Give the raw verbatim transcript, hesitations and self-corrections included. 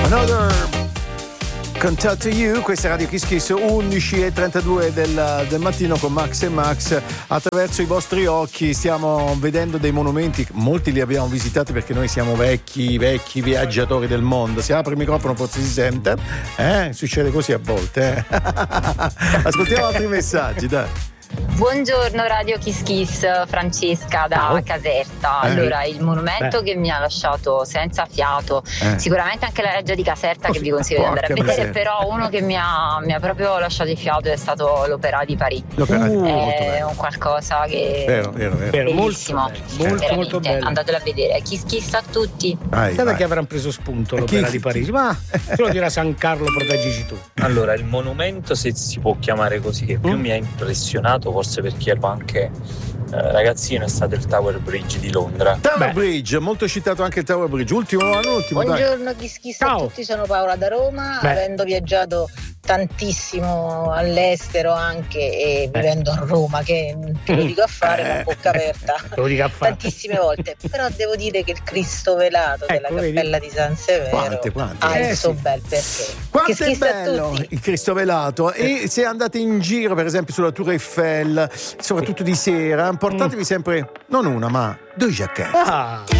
Another Contact to You, questa è Radio Kiss Kiss, undici e trentadue del, del mattino con Max e Max. Attraverso i vostri occhi stiamo vedendo dei monumenti, molti li abbiamo visitati perché noi siamo vecchi, vecchi viaggiatori del mondo. Si apre il microfono, forse si sente, eh? Succede così a volte, eh? Ascoltiamo altri messaggi, dai. Buongiorno Radio Kiss Kiss, Francesca da Ciao. Caserta. Eh. Allora, il monumento Beh. che mi ha lasciato senza fiato, Eh. sicuramente anche la reggia di Caserta, che vi consiglio di andare a Porca vedere, miseria. però uno che mi ha, mi ha proprio lasciato il fiato è stato l'Opera di Parigi. L'Opera di Parigi, molto È bello. un qualcosa che Vero, vero, vero. Vero, bellissimo, molto bello, molto, veramente, molto bello. andatelo a vedere. Kiss Kiss a tutti. Vai, Sai vai. che avranno preso spunto Eh, l'Opera chi- di Parigi? Ma se lo dirà San Carlo, proteggici tu. Allora, il monumento, se si può chiamare così, che più Mm. mi ha impressionato, forse perché ero anche eh, ragazzino, è stato il Tower Bridge di Londra. Tower Beh. Bridge, molto citato anche il Tower Bridge. Ultimo anno, ultimo, dai. Buongiorno Kiss Kiss a Ciao. tutti, sono Paola da Roma, Beh. avendo viaggiato tantissimo all'estero anche e vivendo a Roma, che che mi dico a fare Eh. con bocca aperta Te lo dico a fare. tantissime volte, però devo dire che il Cristo velato della Ecco, vedi? cappella di San Severo Quante, quante. ha Eh, il suo sì. bel perché. Quanto Kiss è Kiss a bello tutti. il Cristo velato. E se andate in giro, per esempio sulla Tour Eiffel, soprattutto di sera, portatevi sempre non una ma due giacchette. Ah,